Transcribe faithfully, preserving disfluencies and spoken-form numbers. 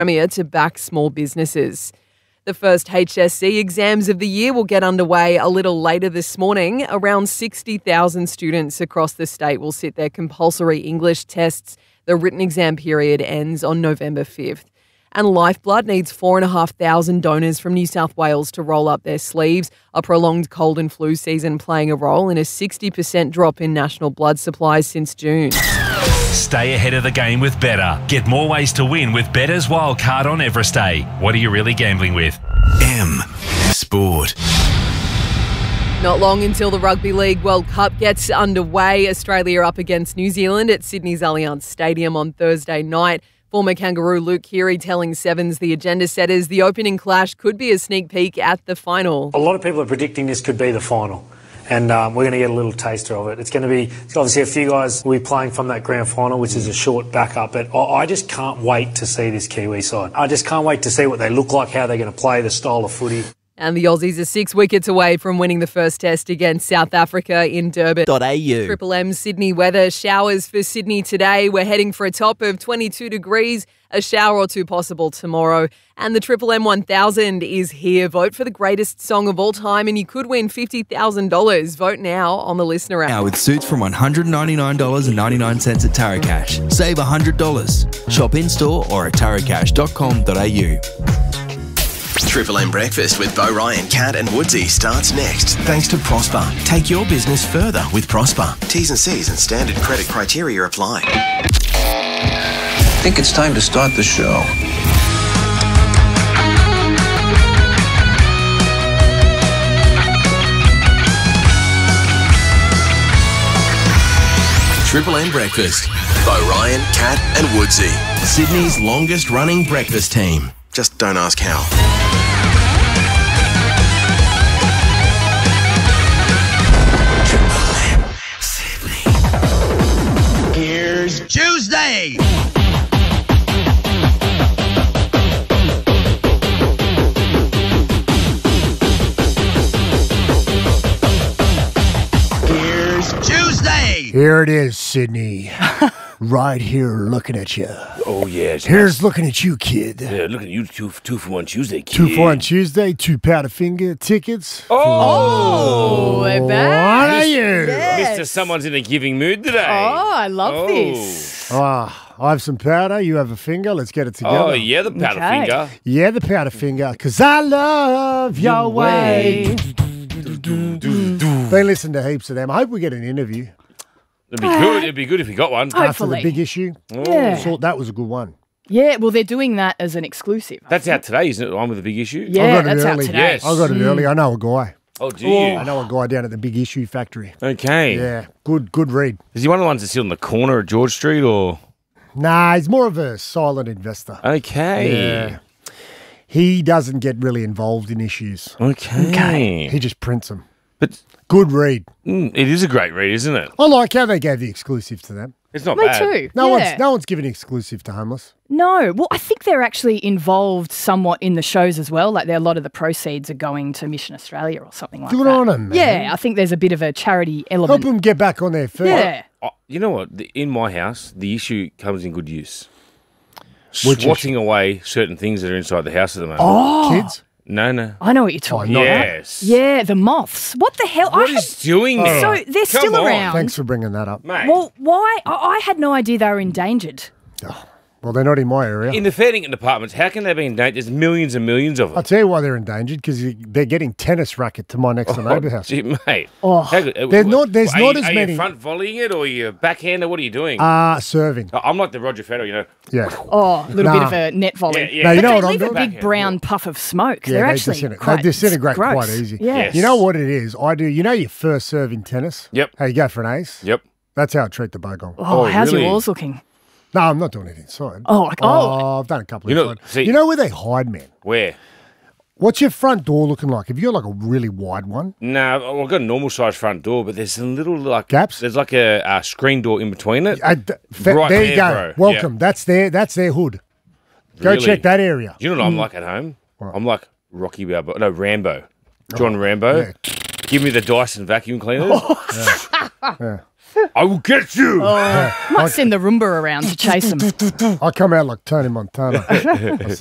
Premier to back small businesses. The first H S C exams of the year will get underway a little later this morning. Around sixty thousand students across the state will sit their compulsory English tests. The written exam period ends on November fifth. And Lifeblood needs four thousand five hundred donors from New South Wales to roll up their sleeves. A prolonged cold and flu season playing a role in a sixty percent drop in national blood supplies since June. Stay ahead of the game with Betr. Get more ways to win with Better's Wildcard on Everest Day. What are you really gambling with? M Sport. Not long until the Rugby League World Cup gets underway. Australia up against New Zealand at Sydney's Allianz Stadium on Thursday night. Former Kangaroo Luke Keary telling Sevens the agenda setters the opening clash could be a sneak peek at the final. A lot of people are predicting this could be the final, and um, we're going to get a little taster of it. It's going to be, obviously a few guys will be playing from that grand final, which is a short backup, but I just can't wait to see this Kiwi side. I just can't wait to see what they look like, how they're going to play, the style of footy. And the Aussies are six wickets away from winning the first test against South Africa in Durban. .au. Triple M Sydney weather. Showers for Sydney today. We're heading for a top of twenty-two degrees. A shower or two possible tomorrow. And the Triple M one thousand is here. Vote for the greatest song of all time and you could win fifty thousand dollars. Vote now on the Listener app. Now with suits from one hundred ninety-nine dollars and ninety-nine cents at Taracash. Save one hundred dollars. Shop in-store or at taracash dot com dot a u. Triple M Breakfast with Bo Ryan, Kat and Woodsy starts next. Thanks to Prosper. Take your business further with Prosper. T's and C's and standard credit criteria apply. I think it's time to start the show. Triple M Breakfast. Bo Ryan, Kat and Woodsy. Sydney's longest running breakfast team. Just don't ask how. Here's Tuesday. Here's Tuesday. Here it is, Sydney. Right here looking at you. Oh, yeah. Here's looking at you, kid. Yeah, look at you, two, two for one Tuesday, kid. Two for one Tuesday, two Powderfinger tickets. Oh, we're What back. are you? Yes. Mister Someone's in a giving mood today. Oh, I love Oh. this. Ah, I have some powder, you have a finger. Let's get it together. Oh, yeah, the powder Okay. finger. Yeah, the powder finger, because I love your way. Been listening to heaps of them. I hope we get an interview It'd be good. It'd be good if you got one. after Hopefully. the big issue. Yeah. Thought that was a good one. Yeah, well, they're doing that as an exclusive. That's out today, isn't it? The one with the big issue? Yeah, I got it that's out early. today. Yes. I got it early. I know a guy. Oh, do you? I know a guy down at the Big Issue Factory. Okay. Yeah, good, good read. Is he one of the ones that's still in the corner at George Street or? Nah, he's more of a silent investor. Okay. Yeah. He doesn't get really involved in issues. Okay. He just prints them. But Good read. mm, it is a great read, isn't it? I like how they gave the exclusive to them. It's not Me bad. too. No yeah. one's no one's giving exclusive to homeless. No. Well, I think they're actually involved somewhat in the shows as well. Like, a lot of the proceeds are going to Mission Australia or something like Good that. on 'em, man. Yeah, I think there's a bit of a charity Help element. them get back on their feet. Yeah. Oh, you know what? The, in my house, the issue comes in good use. Which Swatting away certain things that are inside the house at the moment. Oh, Kids? No, no. I know what you're talking about. Yes. Yeah, the moths. What the hell? What I is doing had, there? so they're Come still on. around. Thanks for bringing that up. Mate. Well, why? I, I had no idea they were endangered. Well, they're not in my area. In the fair dinkum departments, how can they be in danger? There's millions and millions of them. I'll tell you why they're endangered, because they're getting tennis racket to my next door neighbour house. Gee, mate. Oh. How good- uh, There's not- there's are not you, as are many- you front volleying it or you backhander? What are you doing? Ah, serving. I'm like the Roger Federer, you know. Yeah. Oh, a little Nah. bit of a net volley. Yeah, yeah. No, you But know they what I'm leave a doing? big Backhand, brown yeah. puff of smoke. Yeah, They're they actually disintegrate. quite, They disintegrate it's gross. quite easy. Yes. You know what it is? I do. You know your first serve in tennis? Yep. How you go for an ace? Yep. That's how I treat the bugong. Oh, Oh, how's really? yours looking? No, I'm not doing it inside. Oh, like- oh. I've done a couple You know- inside. see- you know where they hide, man? Where? What's your front door looking like? Have you got like a really wide one? No, well, I've got a normal size front door, but there's a little like Gaps? There's like a, a screen door in between it. Uh, d- fa- Right there you there, go. bro. Welcome. Yeah. That's their that's their hood. Go Really? check that area. Do you know what I'm like at home? I'm like Rocky Balboa. No, Rambo. John Oh, Rambo. yeah. Give me the Dyson vacuum cleaners. Yeah. I will get you. Oh, might send the Roomba around to chase them. I come out like Tony Montana.